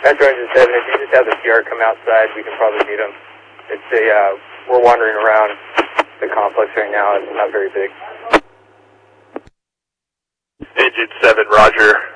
Metro Engine 7, if you just have the PR come outside, we can probably meet them. It's we're wandering around the complex right now. It's not very big. Engine 7, roger.